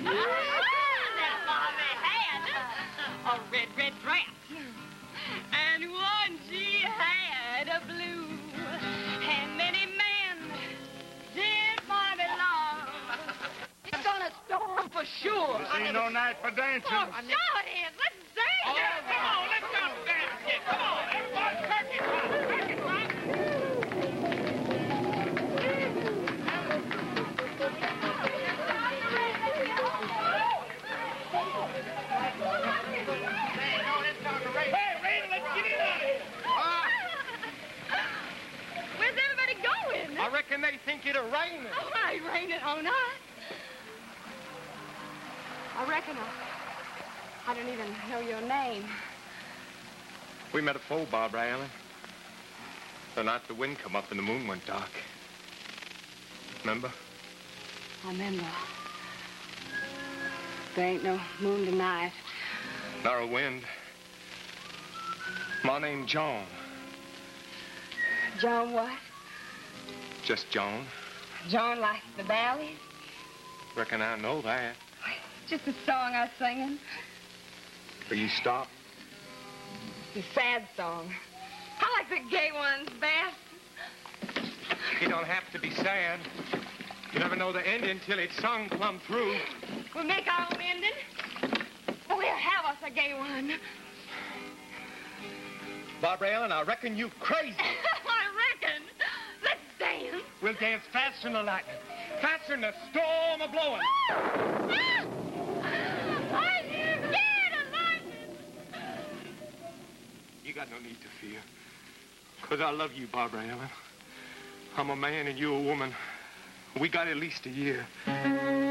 Now, Mommy had a red dress. And one she had a blue. And many men did Mommy love. It's gonna storm for sure. This ain't no night for dancing. Oh, sure it is. Let's dance. Oh, come on, let's go dance again. Come on, everybody, crack it, crack it, crack Hey, Raina, let's get in on it. Where's everybody going? I reckon they think it'll rain. Oh, I ain't raining on us. I reckon I don't even know your name. We met afore, Barbara Allen. The night the wind come up and the moon went dark. Remember? I remember. There ain't no moon tonight. Nor a wind. My name John. John what? Just John. John like the valleys? Reckon I know that. Just a song I was singing. Will you stop? It's a sad song. I like the gay ones best. You don't have to be sad. You never know the ending till it's sung plumb through. We'll make our own ending. We'll have us a gay one. Barbara Allen, I reckon you crazy. I reckon. Let's dance. We'll dance faster than the lightning. Faster than the storm a blowing. I'm scared of lightning. You got no need to fear. Because I love you, Barbara Allen. I'm a man and you a woman. We got at least a year.